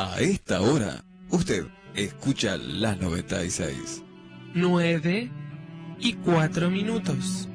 A esta hora, usted escucha la 96. 9:04.